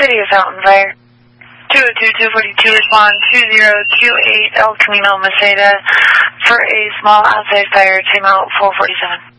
City of Fountain Fire. 202-242, respond 2028 El Camino, Meseta for a small outside fire, Tim out 447.